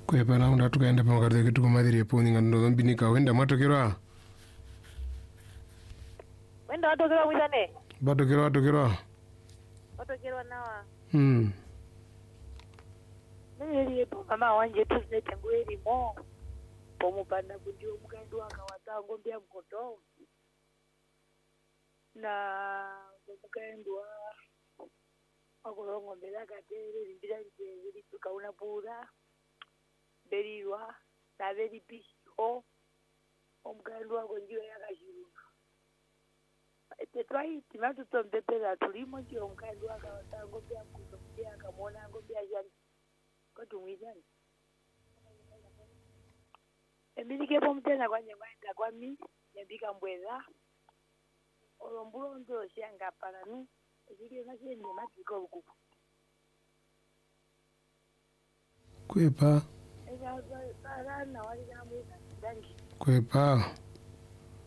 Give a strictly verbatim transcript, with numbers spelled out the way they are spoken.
Kwepa na unda tukaenda pamakadhi kitu kumadhiri poni ngando dhambi nika wenda matokero. Wenda matokero mwizane? Matokero matokero. Matokero nawa. Hmm. Nili yepo mama wanje tu zinete ngweli mo. Pomu panda kundiwa mkandu waka wata ngombia mkoto. Na mkandu wa wakulongo mbela katere limbila limbili tukauna pura. Beriwa na beri pisho. Omkandu wako njiwa yaka shirunga. Tetwai timatu tombepela tulimo njiwa omkandu waka wata ngombia mkoto. Mbia kamona ngombia jani. Kotu mwizani. Mbili mtena kwa nyemanda kwa mi. Nyembika mbweza. Olombulo ndo sianga paranu. Mbili nasi nyemati kwa ukupu. Kwepa. Eza parana wali na mweza. Dangi. Kwepa.